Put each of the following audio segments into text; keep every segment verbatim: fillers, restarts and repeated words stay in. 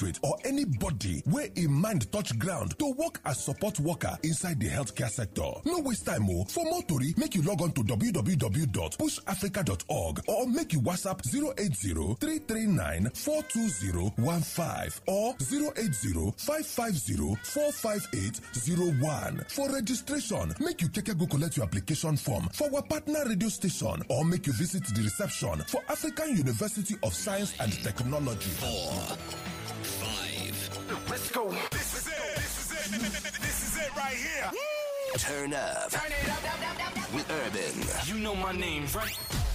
or anybody where a mind touch ground to work as support worker inside the healthcare sector. No waste time o. For more tori, make you log on to w w w dot push africa dot org or make you WhatsApp zero eight zero three three nine four two zero one five or zero eight zero five five zero four five eight zero one. For registration, make you keke go collect your application form for our partner radio station or make you visit the reception for African University of Science and Technology. Four, five. Let's go. This is it. This is it. This is it right here. Woo! Turn up. Turn it up, up, up, up, up. With Urban. You know my name, right?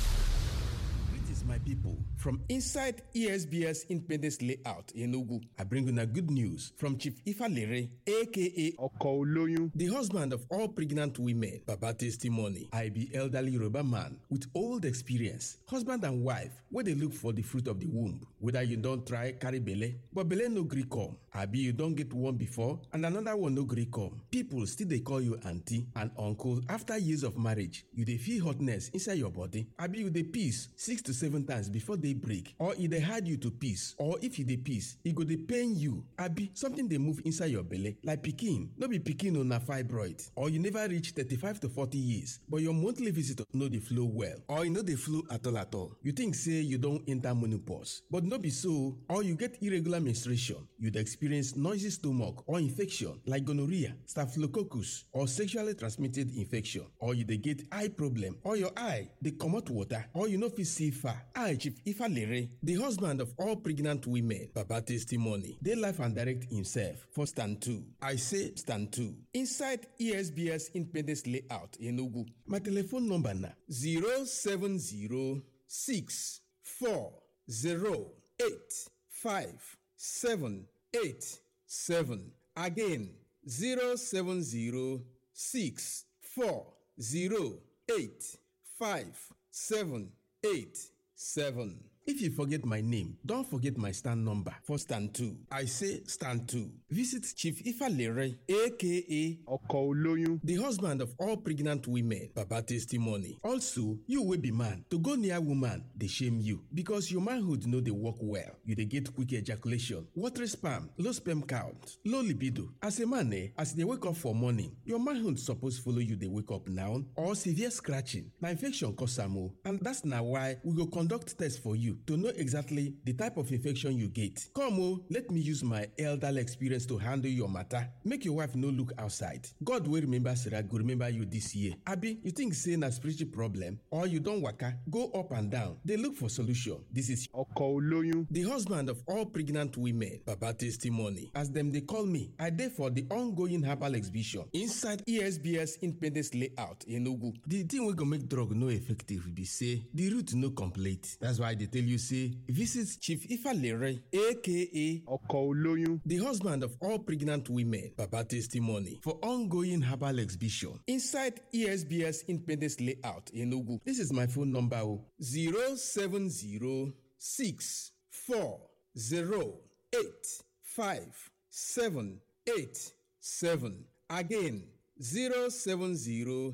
Greetings, my people. From inside E S B S Independence Layout in Enugu, I bring you a good news from Chief Ifalere, aka Oko Oloyun, the husband of all pregnant women. Baba testimony. I be elderly Yoruba man with old experience, husband and wife, where they look for the fruit of the womb. Whether you don't try carry belle, but belle no gree come. Abi you don't get one before and another one no gree come. People still they call you auntie and uncle after years of marriage. You they feel hotness inside your body. Abi you they piss six to seven times before they break, or if they hide you to piss, or if you dey piss, e go dey pain you. Abi something dey move inside your belly like pikin. No be pikin o, na fibroid. Or you never reach thirty-five to forty years, but your monthly visitor no dey flow well, or e no dey flow at all at all. You think say you don enter menopause, but no be so. Or you get irregular menstruation, you dey experience noisy stomach or infection like gonorrhea, staphylococcus, or sexually transmitted infection. Or you dey get eye problem, or your eye dey comot water, or you no fit see far. I Chief Ifalere, the husband of all pregnant women, Baba testimony, dey life and direct himself for stand two. I say stand two. Inside E S B S Independence Layout in Enugu. My telephone number na zero seven zero six four zero eight five seven eight seven. Again, zero seven zero six four zero eight five seven eight seven. If you forget my name, don't forget my stand number for stand two. I say stand two. Visit Chief Ifalere, aka Oko Oloyun, the husband of all pregnant women, Baba testimony. Also, you will be man. To go near woman, they shame you because your manhood know they work well. You they get quick ejaculation, watery sperm, low sperm count, low libido. As a man, eh, as they wake up for morning, your manhood supposed follow you. They wake up now or severe scratching. Now infection cause am, and that's now why we go conduct test for you to know exactly the type of infection you get. Come oh, let me use my elderly experience to handle your matter. Make your wife no look outside. God will remember Sarah, go remember you this year. Abi, you think saying a spiritual problem or you don't waka, go up and down. They look for solution. This is Oko Oloyun, the husband of all pregnant women, Baba testimony. As them they call me, I dey for the ongoing herbal exhibition inside E S B S Independence Layout in Enugu. The thing we go make drug no effective be say the root no complete. That's why they tell you say visit Chief Ifalere, aka Oko Oloyun, the husband of all pregnant women, Baba testimony, for ongoing herbal exhibition inside E S B S Independence Layout in Enugu. This is my phone number zero seven zero six four zero eight five seven eight seven. Again, zero seven zero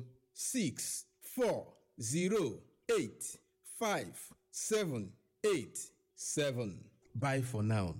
six four zero eight five seven eight seven. Bye for now.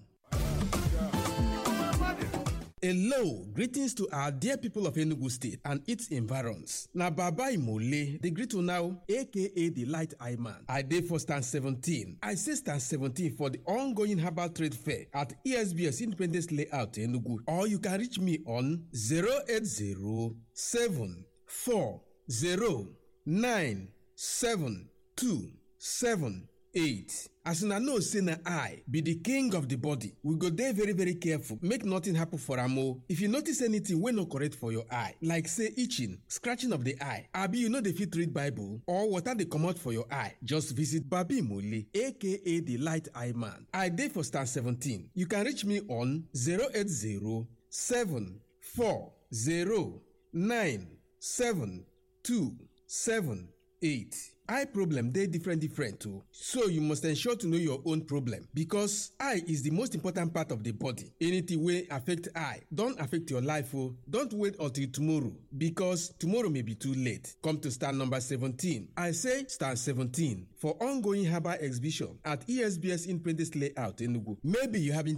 Hello, greetings to our dear people of Enugu State and its environs. Na Baba Imole, the greet now, aka the Light Eye Man. I dey for stand seventeen. I say stand seventeen for the ongoing herbal trade fair at E S B S Independence Layout Enugu. Or you can reach me on zero eight zero seven four zero nine seven two seven eight. As una know say na I be the king of the body, we go dey very very careful make nothing happen for am o. If you notice anything wey no correct for your eye, like say itching, scratching of the eye, abi you no dey fit read Bible or water dey comot for your eye, just visit Baba Imole, aka the Light Eye Man. I dey for stand seventeen. You can reach me on zero eight zero seven four zero nine seven two seven eight. Eye problem dey different different too, so you must ensure to know your own problem because eye is the most important part of the body. Anything wey affect eye don affect your life o. Don't wait until tomorrow because tomorrow may be too late. Come to stand number seventeen. I say stand seventeen for ongoing herbal exhibition at E S B S Independence Layout Enugu. Maybe you have been